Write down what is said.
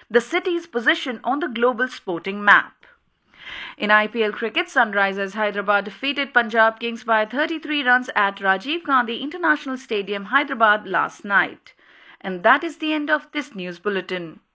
the city's position on the global sporting map. In IPL cricket, Sunrisers Hyderabad defeated Punjab Kings by 33 runs at Rajiv Gandhi International Stadium, Hyderabad last night. And that is the end of this news bulletin.